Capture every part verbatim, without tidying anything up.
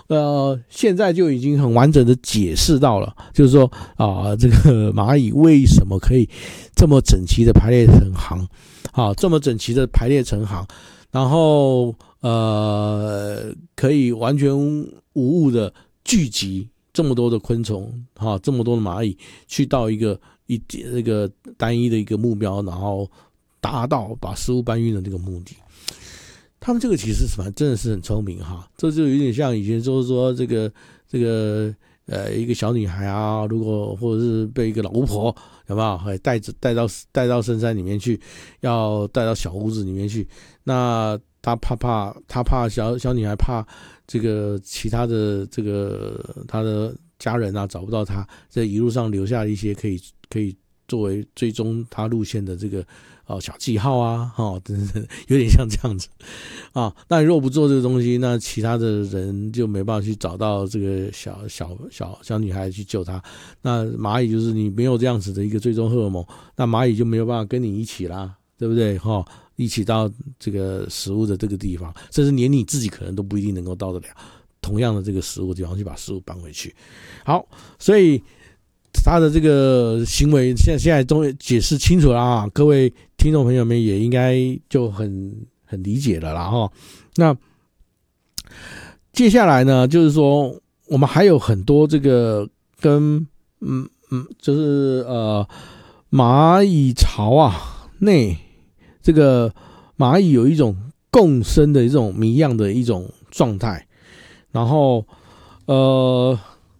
呃，现在就已经很完整的解释到了，就是说啊，这个蚂蚁为什么可以这么整齐的排列成行，啊，这么整齐的排列成行，然后呃，可以完全无误的聚集这么多的昆虫，哈、啊，这么多的蚂蚁去到一个一这个单一的一个目标，然后达到把食物搬运的这个目的。他们这个其实反正真的是很聪明哈，这就有点像以前就是说这个这个呃一个小女孩啊，如果或者是被一个老巫婆有没有带着带到带到深山里面去，要带到小屋子里面去，那她怕怕她怕小小女孩怕这个其他的这个她的家人啊找不到她，在一路上留下一些可以可以作为追踪她路线的这个。哦，小记号啊，哦，有点像这样子啊。那如果不做这个东西，那其他的人就没办法去找到这个小小小小女孩去救她。那蚂蚁就是你没有这样子的一个追踪荷尔蒙，那蚂蚁就没有办法跟你一起啦，对不对？哈、哦，一起到这个食物的这个地方，甚至连你自己可能都不一定能够到得了同样的这个食物的地方去把食物搬回去。好，所以他的这个行为现在现在终于解释清楚了啊，各位听众朋友们也应该就很很理解了啦哈。那接下来呢，就是说我们还有很多这个跟嗯嗯，就是呃蚂蚁巢啊内这个蚂蚁有一种共生的一种谜样的一种状态，然后呃。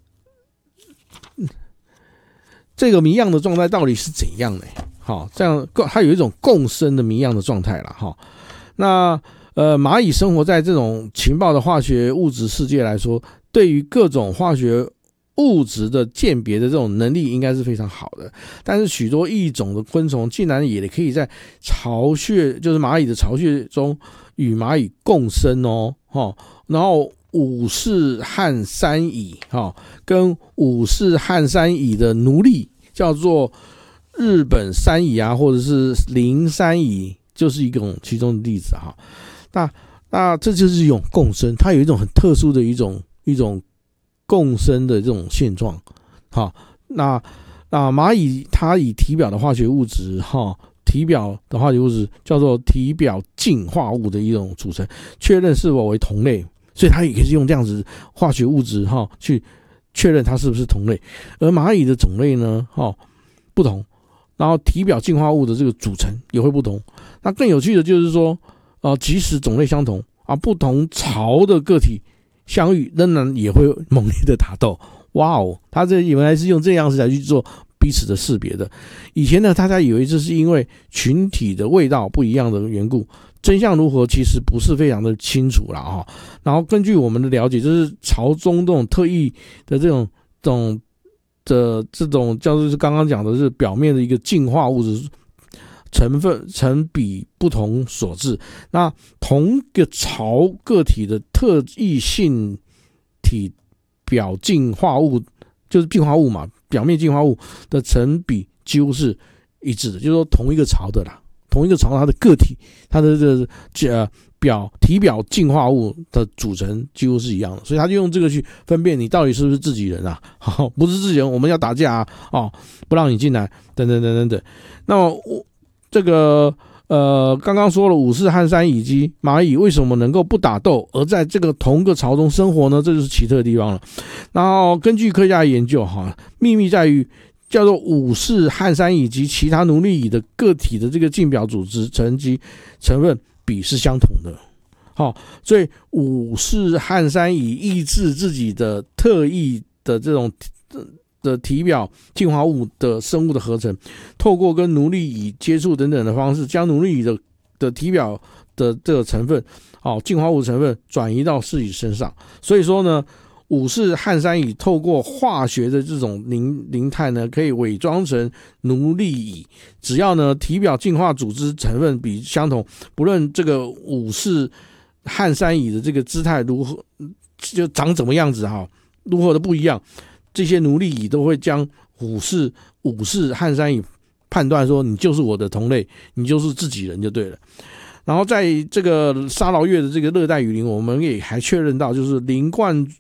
这个谜样的状态到底是怎样呢？好，这样它有一种共生的谜样的状态了哈。那呃，蚂蚁生活在这种情报的化学物质世界来说，对于各种化学物质的鉴别的这种能力应该是非常好的。但是许多异种的昆虫竟然也可以在巢穴，就是蚂蚁的巢穴中与蚂蚁共生哦，哈，然后。五世汉山蚁哈，跟五世汉山蚁的奴隶叫做日本山蚁啊，或者是林山蚁，就是一种其中的例子哈。那那这就是一种共生，它有一种很特殊的一种一种共生的这种现状哈。那那蚂蚁它以体表的化学物质哈。体表的化学物质叫做体表净化物的一种组成，确认是否为同类。所以它也可以用这样子化学物质哈去确认它是不是同类，而蚂蚁的种类呢哈不同，然后体表净化物的这个组成也会不同。那更有趣的就是说，呃，即使种类相同啊，不同巢的个体相遇，仍然也会猛烈的打斗。哇哦，它这原来是用这样子来去做彼此的识别的。以前呢，大家以为这是因为群体的味道不一样的缘故。真相如何其实不是非常的清楚啦哈，然后根据我们的了解，就是巢中这种特异的这种这种的这种叫做是刚刚讲的是表面的一个净化物质成分成比不同所致。那同个巢个体的特异性体表净化物就是净化物嘛，表面净化物的成比几乎是一致的，就是说同一个巢的啦。同一个巢它的个体，它的这个呃表体表净化物的组成几乎是一样的，所以他就用这个去分辨你到底是不是自己人啊？好，不是自己人，我们要打架啊！哦，不让你进来，等等等等等。那么我这个呃刚刚说了五世汉山蚁及蚂蚁为什么能够不打斗，而在这个同个巢中生活呢？这就是奇特的地方了。然后根据科学家的研究哈，秘密在于。叫做五世汉山蚁及其他奴隶蚁的个体的这个净表组织成及成分比是相同的，好，所以五世汉山蚁抑制自己的特异的这种的体表净化物的生物的合成，透过跟奴隶蚁接触等等的方式，将奴隶蚁的的体表的这个成分，好，净化物成分转移到自己身上，所以说呢。五世汉山蚁透过化学的这种凝凝态呢，可以伪装成奴隶蚁。只要呢体表净化组织成分比相同，不论这个五世汉山蚁的这个姿态如何，就长怎么样子哈，如何的不一样，这些奴隶蚁都会将五世五世汉山蚁判断说你就是我的同类，你就是自己人就对了。然后在这个沙劳越的这个热带雨林，我们也还确认到，就是林冠